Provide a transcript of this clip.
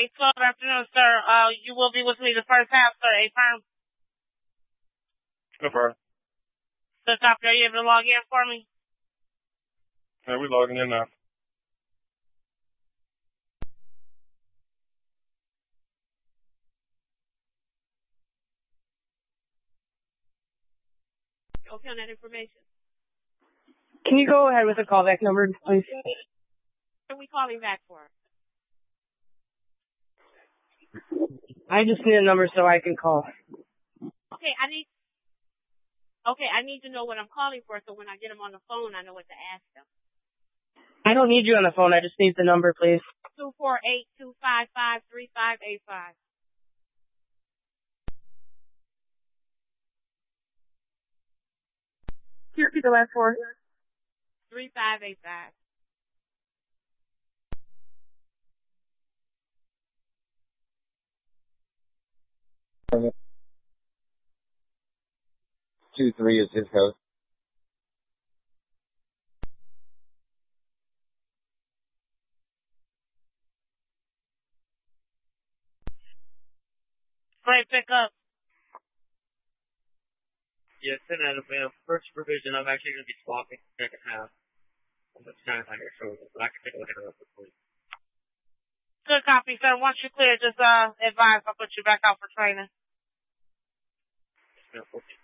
812, afternoon, sir. You will be with me the first half, sir. Affirm. Affirm. Good copy. Are you able to log in for me? Yeah, we logging in now. Okay on that information. Can you go ahead with the callback number, please? What are we calling back for? I just need a number so I can call. Okay, I need to know what I'm calling for, so when I get them on the phone, I know what to ask them. I don't need you on the phone. I just need the number, please. 248-255-3585. Can you repeat the last four? 3585. Two three is his code. Great pickup. Yeah, 10 out of first provision, I'm actually going to be swapping second half. I'm just trying to find your shoulder, but I can take a look at it real quickly. Good copy, sir. Once you're clear, just advise I'll put you back out for training. Yeah, okay.